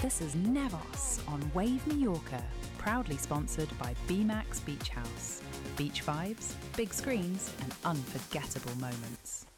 This is Nevos on Wave Mallorca, proudly sponsored by BMAX Beach House. Beach vibes, big screens and unforgettable moments.